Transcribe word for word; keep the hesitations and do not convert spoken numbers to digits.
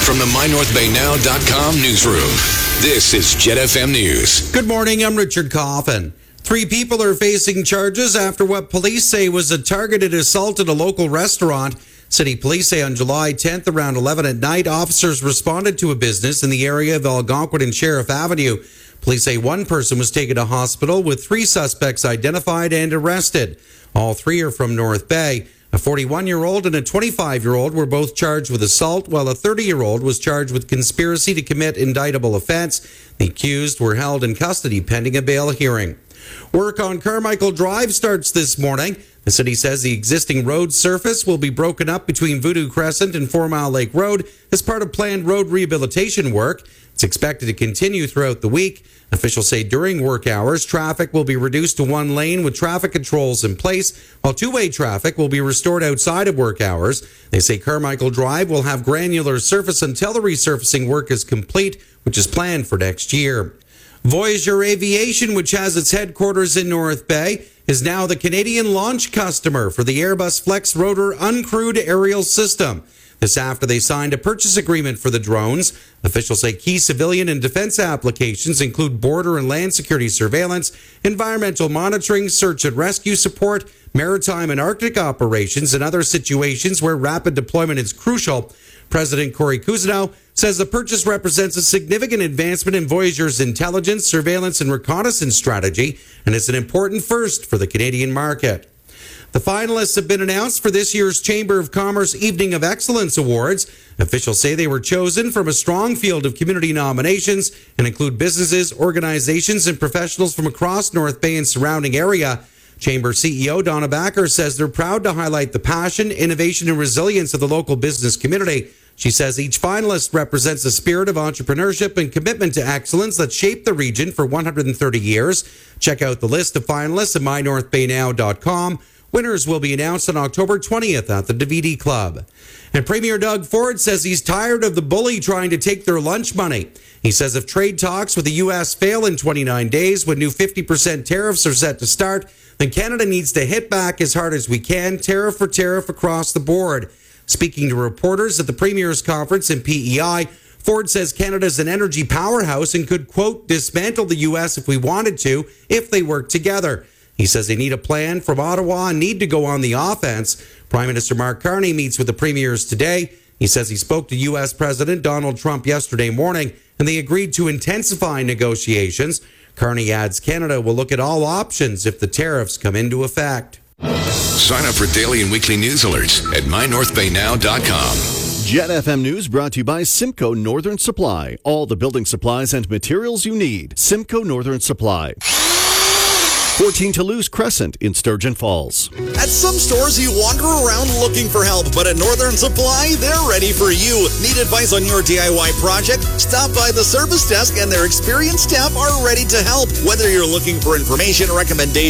From the my north bay now dot com newsroom, this is Jet F M News. Good morning, I'm Richard Coffin. Three people are facing charges after what police say was a targeted assault at a local restaurant. City police say on July tenth around eleven at night, officers responded to a business in the area of Algonquin and Sheriff Avenue. Police say one person was taken to hospital with three suspects identified and arrested. All three are from North Bay. A forty-one-year-old and a twenty-five-year-old were both charged with assault, while a thirty-year-old was charged with conspiracy to commit indictable offense. The accused were held in custody pending a bail hearing. Work on Carmichael Drive starts this morning. The city says the existing road surface will be broken up between Voodoo Crescent and Four Mile Lake Road as part of planned road rehabilitation work. It's expected to continue throughout the week. Officials say during work hours, traffic will be reduced to one lane with traffic controls in place, while two-way traffic will be restored outside of work hours. They say Carmichael Drive will have granular surface until the resurfacing work is complete, which is planned for next year. Voyager Aviation, which has its headquarters in North Bay, is now the Canadian launch customer for the Airbus Flex Rotor uncrewed aerial system. This after they signed a purchase agreement for the drones. Officials say key civilian and defense applications include border and land security surveillance, environmental monitoring, search and rescue support, maritime and Arctic operations, and other situations where rapid deployment is crucial. President Corey Cousineau says the purchase represents a significant advancement in Voyager's intelligence, surveillance, and reconnaissance strategy, and is an important first for the Canadian market. The finalists have been announced for this year's Chamber of Commerce Evening of Excellence Awards. Officials say they were chosen from a strong field of community nominations and include businesses, organizations, and professionals from across North Bay and surrounding area. Chamber C E O Donna Backer says they're proud to highlight the passion, innovation, and resilience of the local business community. She says each finalist represents a spirit of entrepreneurship and commitment to excellence that shaped the region for one hundred thirty years. Check out the list of finalists at my north bay now dot com. Winners will be announced on October twentieth at the D V D Club. And Premier Doug Ford says he's tired of the bully trying to take their lunch money. He says if trade talks with the U S fail in twenty-nine days, when new fifty percent tariffs are set to start, then Canada needs to hit back as hard as we can, tariff for tariff across the board. Speaking to reporters at the Premier's Conference in P E I, Ford says Canada's an energy powerhouse and could, quote, dismantle the U S if we wanted to, if they work together. He says they need a plan from Ottawa and need to go on the offense. Prime Minister Mark Carney meets with the premiers today. He says he spoke to U S President Donald Trump yesterday morning, and they agreed to intensify negotiations. Carney adds Canada will look at all options if the tariffs come into effect. Sign up for daily and weekly news alerts at my north bay now dot com. Jet F M News brought to you by Simcoe Northern Supply. All the building supplies and materials you need. Simcoe Northern Supply. fourteen Toulouse Crescent in Sturgeon Falls. At some stores, you wander around looking for help, but at Northern Supply, they're ready for you. Need advice on your D I Y project? Stop by the service desk and their experienced staff are ready to help. Whether you're looking for information, recommendations,